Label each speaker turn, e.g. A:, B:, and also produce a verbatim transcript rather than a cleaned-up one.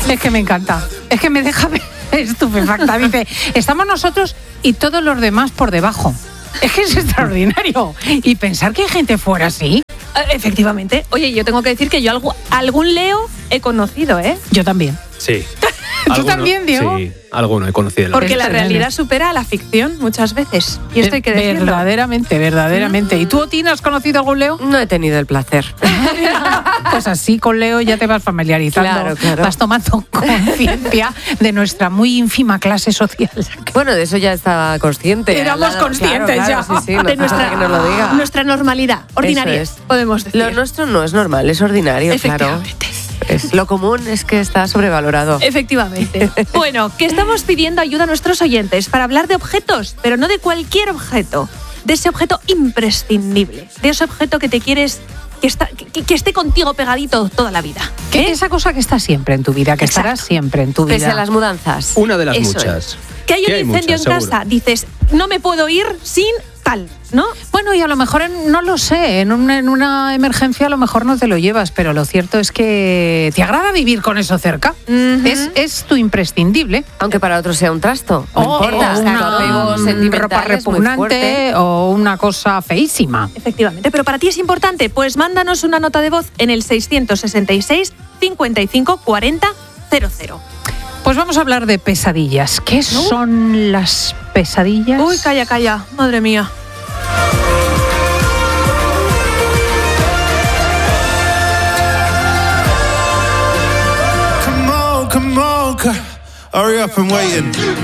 A: Es que me encanta. Es que me deja estupefacta. Dice, estamos nosotros y todos los demás por debajo. Es que es extraordinario. Y pensar que hay gente fuera así.
B: Efectivamente. Oye, yo tengo que decir que yo algo, algún Leo he conocido, ¿eh?
A: Yo también.
C: Sí.
A: ¿Tú
C: ¿Alguno?
A: también, Diego?
C: Sí, alguno he conocido.
B: Porque la
A: Excelente.
B: realidad supera a la ficción muchas veces. Y esto hay que decirlo.
A: Verdaderamente, verdaderamente. ¿Y tú, Otina, has conocido algún Leo?
D: No he tenido el placer.
A: Pues así con Leo ya te vas familiarizando.
D: Claro, claro.
A: Vas tomando conciencia de nuestra muy ínfima clase social.
D: Bueno, de eso ya estaba consciente.
A: Éramos
D: Claro,
A: conscientes
D: claro,
A: ya.
D: Sí, sí, no
B: de
D: hace falta
B: nuestra,
D: que nos lo diga.
B: nuestra normalidad ordinaria,
D: Eso es.
B: podemos decir.
D: Lo nuestro no es normal, es ordinario, claro.
B: Efectivamente.
D: Es, lo común es que está sobrevalorado.
B: Efectivamente. Bueno, que estamos pidiendo ayuda a nuestros oyentes para hablar de objetos, pero no de cualquier objeto, de ese objeto imprescindible, de ese objeto que te quieres que, está, que, que esté contigo pegadito toda la vida.
A: ¿Qué? Esa cosa que está siempre en tu vida, que
B: Exacto.
A: estará siempre en tu vida.
D: Pese a las mudanzas.
C: Una de las
B: Eso
C: muchas.
B: es. Que hay un
C: hay
B: incendio
C: muchas,
B: en
C: seguro.
B: casa, dices, no me puedo ir sin tal, ¿no?
A: Bueno, y a lo mejor, en- no lo sé, en una, en una emergencia a lo mejor no te lo llevas, pero lo cierto es que te agrada vivir con eso cerca.
B: Ujú.
A: es, es tu imprescindible.
D: Aunque para otros sea un trasto. No
A: O-
D: importa.
A: o
D: Tu apego
A: una
D: sentimental
A: ropa
D: es muy
A: repugnante
D: fuerte.
A: o una cosa feísima.
B: Efectivamente, pero para ti es importante, pues mándanos una nota de voz en el seiscientos sesenta y seis, cincuenta y cinco, cuarenta, cero cero.
A: Pues vamos a hablar de pesadillas. ¿Qué son las pesadillas?
B: Uy, calla, calla, madre mía.
E: Come on, come on, c- hurry up and waiting.